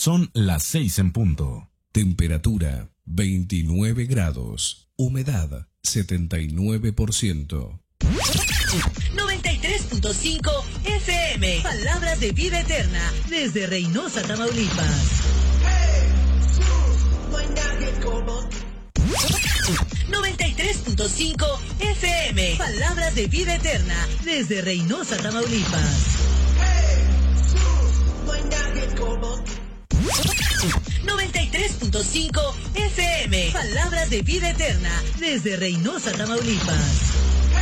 Son las 6 en punto. Temperatura 29 grados. Humedad 79%. 93.5 FM. Palabras de vida eterna. Desde Reynosa, Tamaulipas. 93.5 FM. Palabras de vida eterna. Desde Reynosa, Tamaulipas. 93.5 FM. Palabras de vida eterna. Desde Reynosa, Tamaulipas.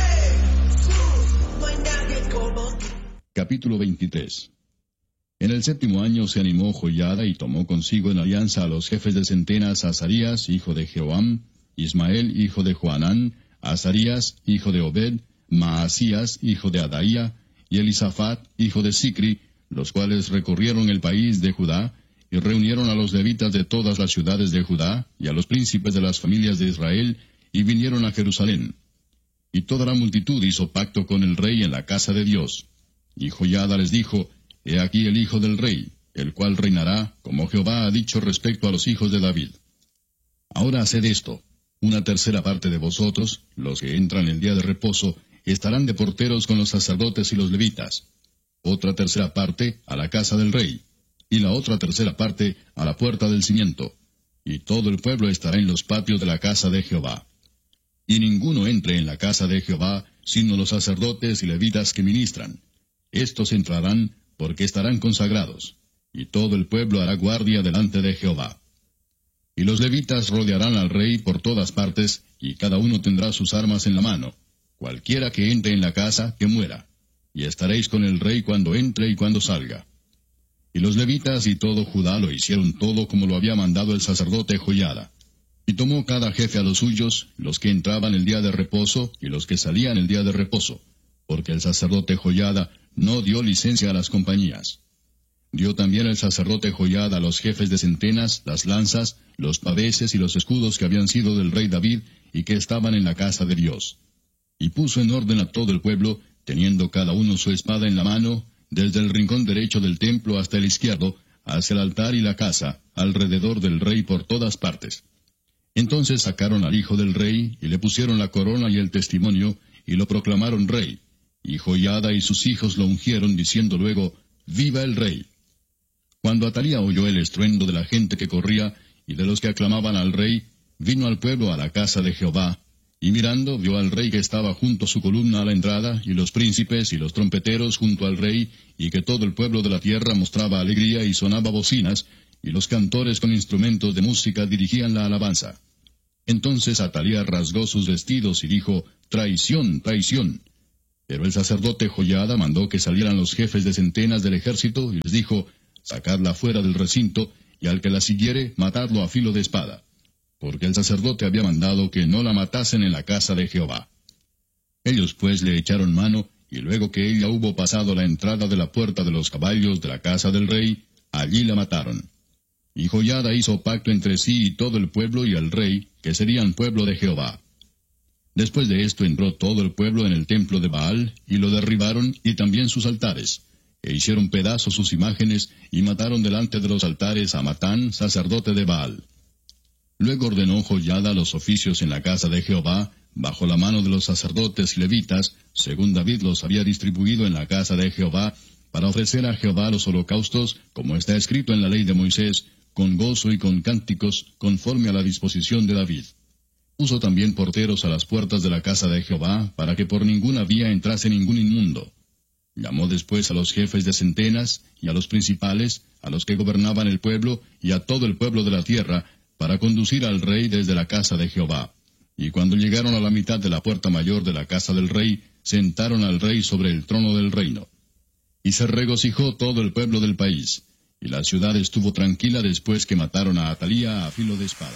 Capítulo 23. En el 7º año se animó Joiada y tomó consigo en alianza a los jefes de centenas Azarías, hijo de Jehoam, Ismael, hijo de Joanán, Azarías, hijo de Obed, Maasías, hijo de Adaía, y Elisafat, hijo de Sicri, los cuales recorrieron el país de Judá, y reunieron a los levitas de todas las ciudades de Judá, y a los príncipes de las familias de Israel, y vinieron a Jerusalén. Y toda la multitud hizo pacto con el rey en la casa de Dios. Y Joiada les dijo, He aquí el hijo del rey, el cual reinará, como Jehová ha dicho respecto a los hijos de David. Ahora haced esto, una tercera parte de vosotros, los que entran el día de reposo, estarán de porteros con los sacerdotes y los levitas. Otra tercera parte a la casa del rey, y la otra tercera parte a la puerta del cimiento. Y todo el pueblo estará en los patios de la casa de Jehová. Y ninguno entre en la casa de Jehová, sino los sacerdotes y levitas que ministran. Estos entrarán, porque estarán consagrados, y todo el pueblo hará guardia delante de Jehová. Y los levitas rodearán al rey por todas partes, y cada uno tendrá sus armas en la mano. Cualquiera que entre en la casa, que muera. Y estaréis con el rey cuando entre y cuando salga. Y los levitas y todo Judá lo hicieron todo como lo había mandado el sacerdote Joiada. Y tomó cada jefe a los suyos, los que entraban el día de reposo, y los que salían el día de reposo, porque el sacerdote Joiada no dio licencia a las compañías. Dio también el sacerdote Joiada a los jefes de centenas, las lanzas, los paveses y los escudos que habían sido del rey David, y que estaban en la casa de Dios. Y puso en orden a todo el pueblo, teniendo cada uno su espada en la mano, desde el rincón derecho del templo hasta el izquierdo, hacia el altar y la casa, alrededor del rey por todas partes. Entonces sacaron al hijo del rey, y le pusieron la corona y el testimonio, y lo proclamaron rey. Y Joiada y sus hijos lo ungieron, diciendo luego, ¡Viva el rey! Cuando Atalía oyó el estruendo de la gente que corría, y de los que aclamaban al rey, vino al pueblo a la casa de Jehová, y mirando vio al rey que estaba junto a su columna a la entrada, y los príncipes y los trompeteros junto al rey, y que todo el pueblo de la tierra mostraba alegría y sonaba bocinas, y los cantores con instrumentos de música dirigían la alabanza. Entonces Atalía rasgó sus vestidos y dijo, ¡Traición, traición! Pero el sacerdote Joiada mandó que salieran los jefes de centenas del ejército, y les dijo, sacadla fuera del recinto, y al que la siguiere, matadlo a filo de espada. Porque el sacerdote había mandado que no la matasen en la casa de Jehová. Ellos pues le echaron mano, y luego que ella hubo pasado la entrada de la puerta de los caballos de la casa del rey, allí la mataron. Y Joiada hizo pacto entre sí y todo el pueblo y el rey, que serían pueblo de Jehová. Después de esto entró todo el pueblo en el templo de Baal, y lo derribaron, y también sus altares, e hicieron pedazos sus imágenes, y mataron delante de los altares a Matán, sacerdote de Baal. Luego ordenó Joiada los oficios en la casa de Jehová, bajo la mano de los sacerdotes y levitas, según David los había distribuido en la casa de Jehová, para ofrecer a Jehová los holocaustos, como está escrito en la ley de Moisés, con gozo y con cánticos, conforme a la disposición de David. Puso también porteros a las puertas de la casa de Jehová, para que por ninguna vía entrase ningún inmundo. Llamó después a los jefes de centenas, y a los principales, a los que gobernaban el pueblo, y a todo el pueblo de la tierra, para conducir al rey desde la casa de Jehová. Y cuando llegaron a la mitad de la puerta mayor de la casa del rey, sentaron al rey sobre el trono del reino. Y se regocijó todo el pueblo del país, y la ciudad estuvo tranquila después que mataron a Atalía a filo de espada.